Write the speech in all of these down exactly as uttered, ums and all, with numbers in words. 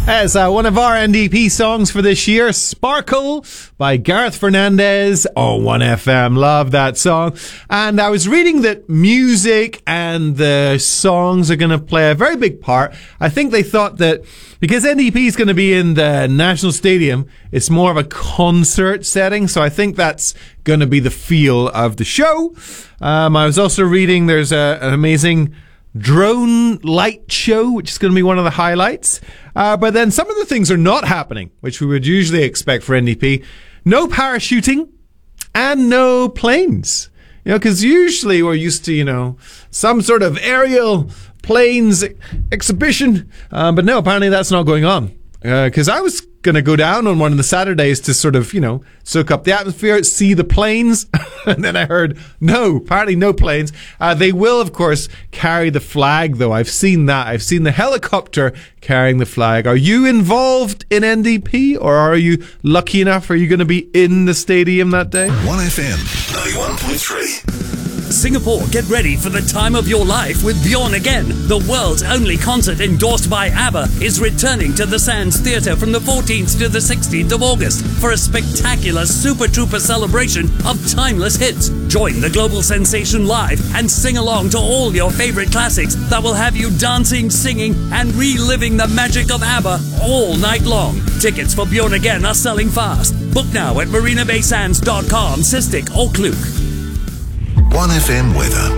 As uh, one of our N D P songs for this year, Sparkle by Gareth Fernandez on one F M. Love that song. And I was reading that music and the songs are going to play a very big part. I think they thought that because N D P is going to be in the National Stadium, it's more of a concert setting. So I think that's going to be the feel of the show. Um, I was also reading there's a, an amazing drone light show, which is going to be one of the highlights. Uh, but then some of the things are not happening, which we would usually expect for N D P. No parachuting and no planes. You know, because usually we're used to, you know, some sort of aerial planes exhibition. Um, but no, apparently that's not going on. Because uh, I was going to go down on one of the Saturdays to sort of, you know, soak up the atmosphere, see the planes. And then I heard, no, apparently no planes. Uh, they will, of course, carry the flag, though. I've seen that. I've seen the helicopter carrying the flag. Are you involved in N D P, or are you lucky enough? Are you going to be in the stadium that day? one F M ninety-one point three. Singapore, get ready for the time of your life with Bjorn Again. The world's only concert endorsed by ABBA is returning to the Sands Theatre from the fourteenth to the sixteenth of August for a spectacular Super Trooper celebration of timeless hits. Join the global sensation live and sing along to all your favorite classics that will have you dancing, singing, and reliving the magic of ABBA all night long. Tickets for Bjorn Again are selling fast. Book now at marina bay sands dot com, Cystic or Klook. one F M weather.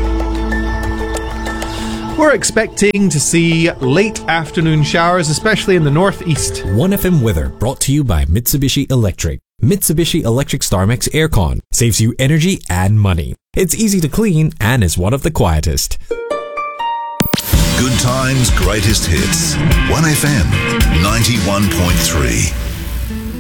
We're expecting to see late afternoon showers, especially in the northeast. one F M weather brought to you by Mitsubishi Electric. Mitsubishi Electric StarMax Aircon saves you energy and money. It's easy to clean and is one of the quietest. Good times, greatest hits. one F M ninety-one point three.